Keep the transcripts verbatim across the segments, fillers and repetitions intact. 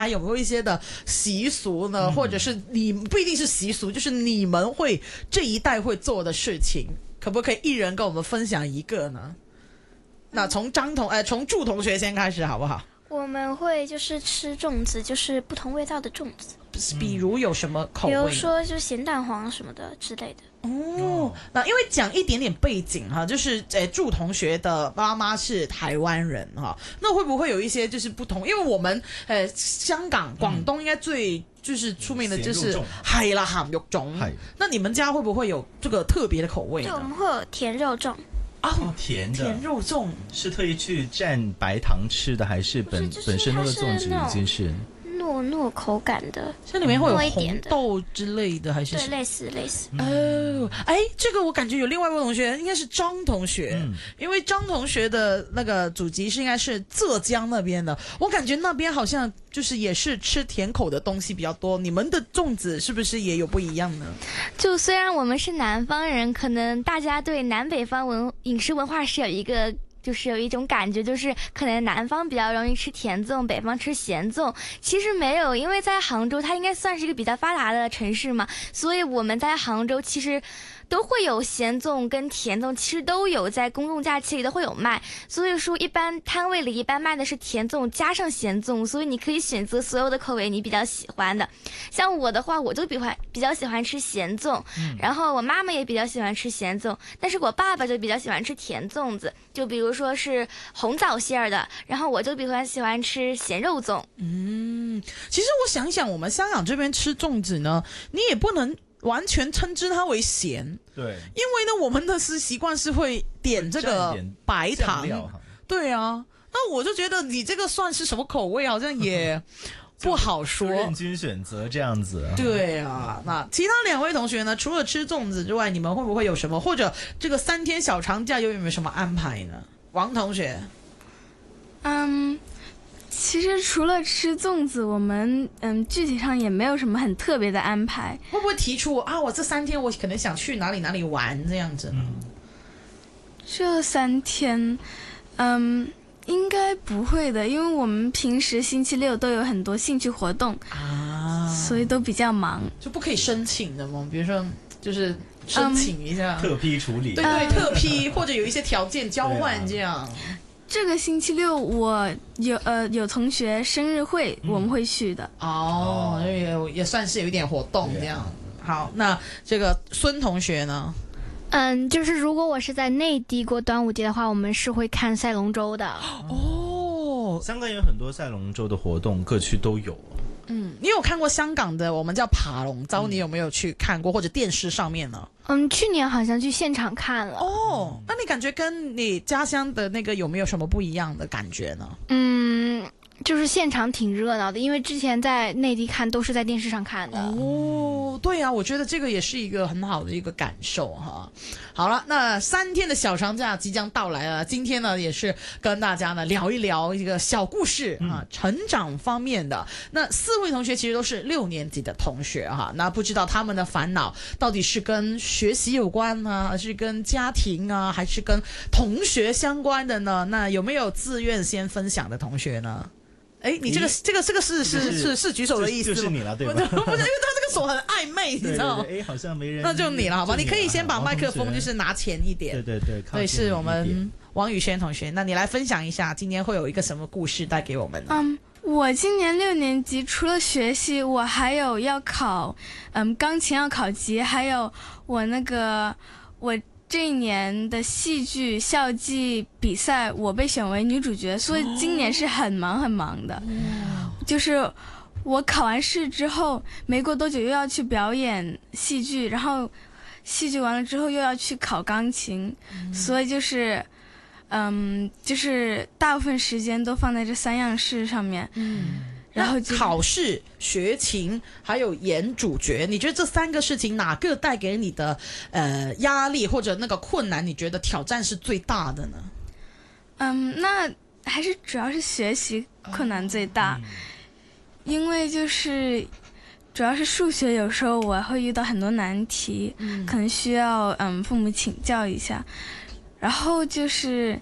还有没有一些的习俗呢？ 嗯、 或者是你不一定是习俗，就是你们会这一代会做的事情，可不可以一人跟我们分享一个呢？那从张同，呃，从祝同学先开始好不好？ 我们会就是吃粽子，就是不同味道的粽子， 比如有什么口味？ 比如说就是咸蛋黄什么的之类的。 哦，那因为讲一点点背景哈，就是诶，祝同学的妈妈是台湾人哈，那会不会有一些就是不同？因为我们呃香港、广东应该最就是出名的就是係啦鹹肉粽，那你們家會不會有這個特別的口味呢？ 就我們會有甜肉粽。 哦，甜的甜肉粽是特意去蘸白糖吃的，还是本是本身那个粽子已经是糯糯口感的？ 像里面会有红豆之类的，还是对，类似类似。 哦，哎，这个我感觉有另外一位同学，应该是张同学，嗯、因为张同学的那个祖籍是应该是浙江那边的，我感觉那边好像就是也是吃甜口的东西比较多。你们的粽子是不是也有不一样呢？ 就虽然我们是南方人，可能大家对南北方文饮食文化是有一个。就是有一种感觉，就是可能南方比较容易吃甜粽，北方吃咸粽。其实没有，因为在杭州，它应该算是一个比较发达的城市嘛，所以我们在杭州其实都会有咸粽跟甜粽，其实都有在公众假期里都会有卖。所以说，一般摊位里一般卖的是甜粽加上咸粽，所以你可以选择所有的口味你比较喜欢的。像我的话，我就比欢比较喜欢吃咸粽，嗯、然后我妈妈也比较喜欢吃咸粽，但是我爸爸就比较喜欢吃甜粽子，就比如说是红枣馅儿的，然后我就比较喜欢吃咸肉粽。 嗯，其实我想想，我们香港这边吃粽子呢，你也不能完全称之它为咸， 对，因为呢，我们的是习惯是会点这个白糖，对啊，那我就觉得你这个算是什么口味，好像也不好说。 任君选择这样子。 对啊，那其他两位同学呢？除了吃粽子之外，你们会不会有什么，或者这个三天小长假有没有什么安排呢？王同学， 嗯。其实除了吃粽子，我们嗯具体上也没有什么很特别的安排。 会不会提出啊，我这三天我可能想去哪里哪里玩这样子呢？嗯、 这三天，嗯，应该不会的，因为我们平时星期六都有很多兴趣活动啊，所以都比较忙。 就不可以申请的吗？比如说，就是申请一下、 嗯、特批处理， 对对，特批或者有一些条件交换这样。 这个星期六我有呃有同学生日会，嗯、我们会去的。 哦，也也算是有一点活动这样。好，那这个孙同学呢？ 嗯，就是如果我是在内地过端午节的话，我们是会看赛龙舟的。 哦， 香港有很多赛龙舟的活动，各区都有。 嗯，你有看过香港的我们叫爬龙舟、嗯、你有没有去看过，或者电视上面呢？ 嗯，去年好像去现场看了。 哦，那你感觉跟你家乡的那个有没有什么不一样的感觉呢？ 嗯，就是现场挺热闹的，因为之前在内地看都是在电视上看的。 哦，对啊，我觉得这个也是一个很好的一个感受哈。好了，那三天的小长假即将到来了，今天呢也是跟大家呢聊一聊一个小故事啊，嗯、成长方面的。那四位同学其实都是六年级的同学哈，那不知道他们的烦恼到底是跟学习有关呢，还是跟家庭啊，还是跟同学相关的呢？那有没有自愿先分享的同学呢？哎，你这个这个这个是是是是举手的意思吗？ 就是你了，对吧？ 不是，因为他这个手很暧昧，你知道吗？ 哎，好像没人。 那就你了，好吧？你可以先把麦克风就是拿前一点。 对对对， 对，是我们王宇轩同学。那你来分享一下，今天会有一个什么故事带给我们呢？ 嗯，我今年六年级，除了学习，我还有要考，嗯，钢琴要考级，还有我那个我。这一年的戏剧校际比赛，我被选为女主角，所以今年是很忙很忙的。哦、就是我考完试之后，没过多久又要去表演戏剧，然后戏剧完了之后又要去考钢琴，嗯、所以就是，嗯，就是大部分时间都放在这三样事上面。嗯。然后考试、学琴还有演主角，你觉得这三个事情哪个带给你的呃压力或者那个困难，你觉得挑战是最大的呢？ 嗯，那还是主要是学习困难最大，哦嗯、因为就是主要是数学，有时候我会遇到很多难题，嗯、可能需要嗯父母请教一下，然后就是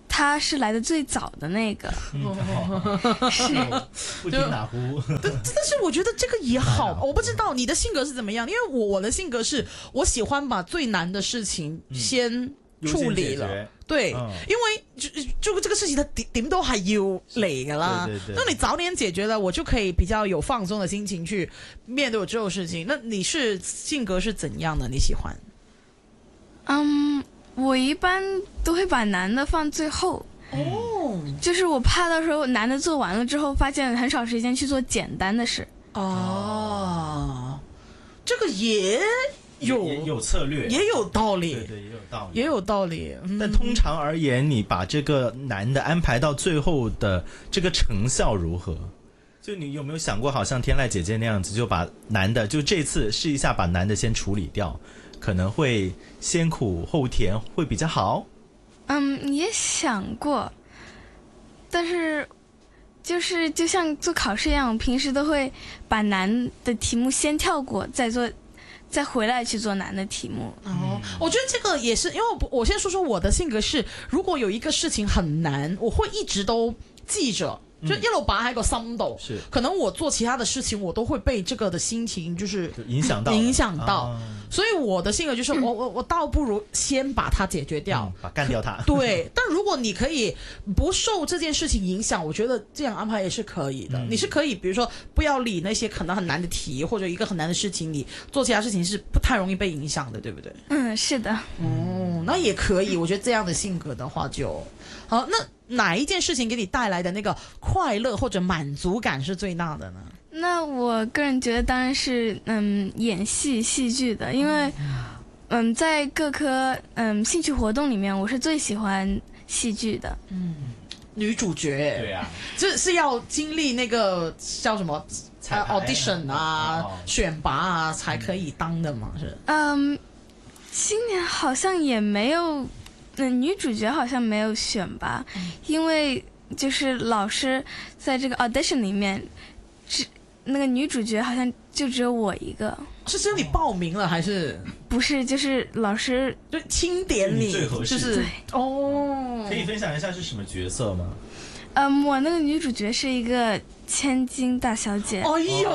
他是来的最早的那个。 是不停哪壶。 但但是我觉得这个也好，我不知道你的性格是怎么样，因为我我的性格是我喜欢把最难的事情先處理了。嗯對，嗯、因為就就這個事情，它點點都係要嚟噶啦。 對對對， 那你早點解決了，我就可以比較有放鬆的心情去面對我這種事情。那你是性格是怎樣的？你喜歡？ 嗯，我一般都會把難的放最後。哦，就是我怕到時候難的做完了之後，發現很少時間去做簡單的事。 哦，這個也。有也有策略， 也有道理， 对对，也有道理， 也有道理。嗯、 但通常而言，你把这个难的安排到最后的这个成效如何？就你有没有想过，好像天籁姐姐那样子，就把难的，就这次试一下把难的先处理掉，可能会先苦后甜，会比较好。 嗯，也想过，但是就是就像做考试一样，我平时都会把难的题目先跳过，再做。再回来去做难的題目。 哦，我覺得這個也是，因為我先說說我的性格是，如果有一個事情很難，我會一直都記着，就一路擺喺個心度。是，可能我做其他的事情，我都會被這個的心情就是影響到， 影響到。啊、所以我的性格就是我，我我我倒不如先把它解決掉， 嗯、把幹掉它。 對，但如果你可以不受這件事情影響，我覺得這樣安排也是可以的。嗯、你是可以，比如說不要理那些可能很難的題，或者一個很難的事情，你做其他事情是不太容易被影響的，對不對？ 嗯，是的。 哦，那也可以。我覺得這樣的性格的話就好。那哪一件事情給你帶來的那個快樂或者滿足感是最大的呢？ 那我個人覺得當然是嗯演戲戲劇的，因為嗯在各科嗯興趣活動裡面，我是最喜歡戲劇的。 嗯，女主角對啊， 這是要經歷那個叫什麼呃 audition 啊、哦、選拔啊才可以當的嘛？是嗯，今年好像也沒有，嗯女主角好像沒有選拔，嗯、因為就是老師在這個 audition 裡面只。那個女主角好像就只有我一個， 是只有你報名了還是？ 不是，就是老師就欽點你， 最合適就是哦。 可以分享一下是什麼角色嗎？ 嗯，我那個女主角是一個千金大小姐。 哎呦，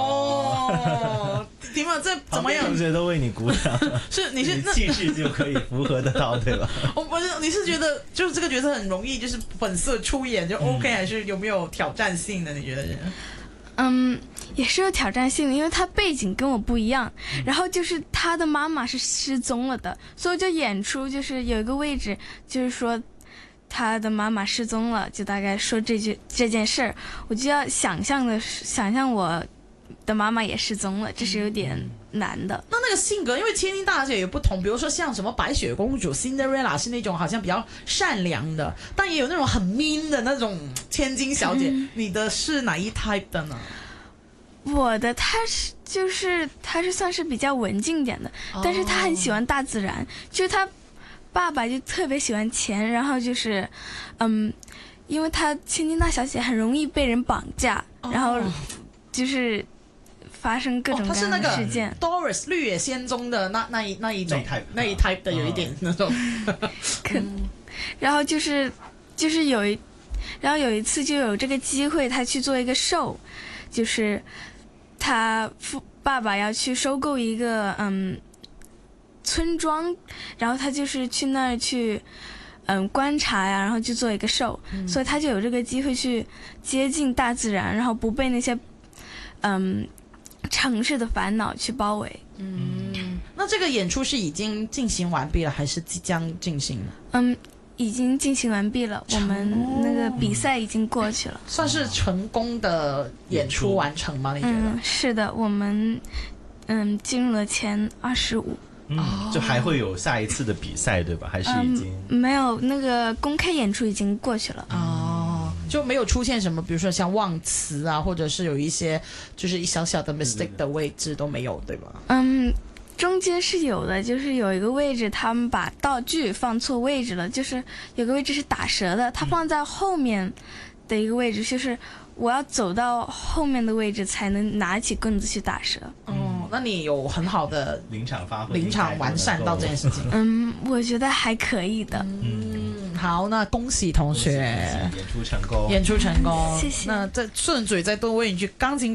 點啊？這怎麼樣？ 同學都為你鼓掌。 是你是你氣勢就可以符合得到，對吧？ 我不是，你是覺得就是這個角色很容易就是本色出演就 OK，、嗯、還是有沒有挑戰性的？你覺得是？ 嗯，也是有挑戰性的，因為他背景跟我不一樣，嗯、然後就是他的媽媽是失蹤了的，所以就演出就是有一個位置，就是說他的媽媽失蹤了，就大概說這句這件事兒，我就要想象的想象我的媽媽也失蹤了，這是有點難的。 嗯、那那個性格，因為千金大小姐也不同，比如說像什麼白雪公主 Cinderella 是那種好像比較善良的，但也有那種很 mean 的那種千金小姐。嗯、你的是哪一 type 的呢？ 我的他是就是他是算是比較文靜點的，哦、但是他很喜歡大自然，就是他爸爸就特別喜歡錢，然後就是嗯，因為他千金大小姐很容易被人綁架，哦、然後就是發生各種各樣的事件。 哦、Doris 綠野仙蹤的那那一那一種那一 type, 那一 type 的有一點那種， 嗯、然後就是就是有一，然後有一次就有這個機會，他去做一個 show， 就是他父爸爸要去收購一個嗯村莊，然後他就是去那兒去嗯觀察呀，然後就做一個 show，、嗯、所以他就有這個機會去接近大自然，然後不被那些嗯城市的煩惱去包圍。 嗯，那這個演出是已經進行完畢了，還是即將進行？ 嗯，已經進行完畢了，我們那個比賽已經過去了， 算是成功的演出完成嗎？你覺得？ 嗯，是的，我們嗯進入了前二十五。 嗯，就還會有下一次的比賽，對吧？還是已經、 嗯、沒有，那個公開演出已經過去了。 哦，就沒有出現什麼，比如說像忘詞啊，或者是有一些就是一小小的 mistake 的位置都沒有，對吧？ 嗯，中間是有的，就是有一個位置他們把道具放錯位置了，就是有個位置是打折的，它放在後面的一個位置，就是我要走到後面的位置才能拿起棍子去打折。 哦，那你有很好的臨場發揮， 臨場完善到這件事情？ 嗯，我覺得還可以的。 嗯， 好，那恭喜同学演出成功， 演出成功。 谢谢。 那再顺嘴再多问一句，钢琴